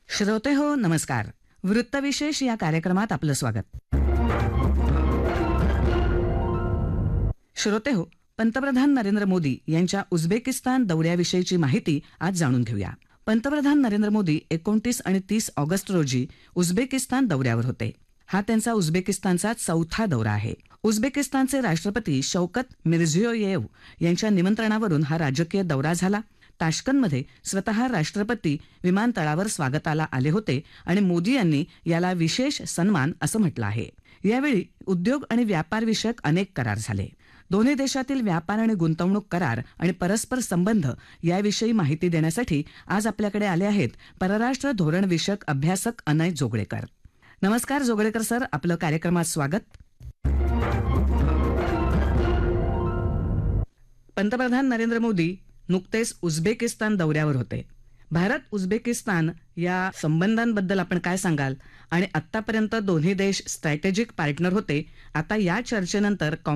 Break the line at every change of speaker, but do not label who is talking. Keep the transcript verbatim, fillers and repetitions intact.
श्रोते हो नमस्कार. वृत्तविशेष या कार्यक्रमात आपलं स्वागत. श्रोते हो, पंतप्रधान नरेंद्र मोदी यांच्या उझबेकिस्तान दौऱ्याविषयीची माहिती आज जाणून घेऊया. पंतप्रधान नरेंद्र मोदी एकोणतीस आणि तीस ऑगस्ट रोजी उझबेकिस्तान दौऱ्यावर होते. हा त्यांचा उझबेकिस्तानचा चौथा दौरा आहे. उझबेकिस्तानचे राष्ट्रपती शौकत मिर्झियोयेव यांच्या निमंत्रणावरून हा राजकीय दौरा झाला. ताश्कंतमध्ये स्वतः राष्ट्रपती विमानतळावर स्वागताला आले होते आणि मोदी यांनी याला विशेष सन्मान असं म्हटलं आहे. यावेळी उद्योग आणि व्यापार विषयक अनेक करार झाले. दोन्ही देशातील व्यापार आणि गुंतवणूक करार आणि परस्पर संबंध याविषयी माहिती देण्यासाठी आज आपल्याकडे आले आहेत परराष्ट्र धोरण विषयक अभ्यासक अनय जोगळेकर. नमस्कार जोगळेकर सर, आपलं कार्यक्रमात स्वागत. पंतप्रधान नरेंद्र मोदी नुकतेच उझबेकिस्तान दौऱ्यावर होते. भारत उझबेकिस्तान या संबंधांबद्दल आपण काय सांगाल? आणि आतापर्यंत दोन्ही देश स्ट्रॅटेजिक पार्टनर होते. आता या चर्चेनंतर